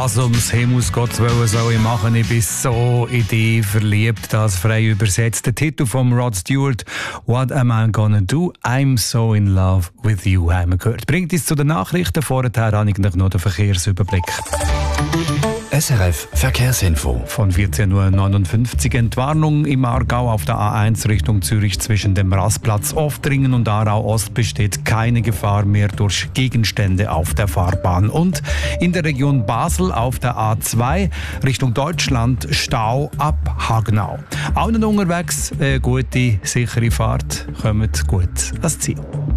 Was ums Himmels Gott soll ich machen? Ich bin so in dich verliebt, das frei übersetzt. Der Titel von Rod Stewart, What am I gonna do? I'm so in love with you, haben wir gehört. Bringt uns zu den Nachrichten. Vorher habe ich noch den Verkehrsüberblick. SRF Verkehrsinfo. Von 14.59 Uhr Entwarnung im Aargau auf der A1 Richtung Zürich zwischen dem Rastplatz Oftringen und Aarau Ost besteht keine Gefahr mehr durch Gegenstände auf der Fahrbahn. Und in der Region Basel auf der A2 Richtung Deutschland Stau ab Hagnau. Allen unterwegs gute, sichere Fahrt, kommt gut ans Ziel.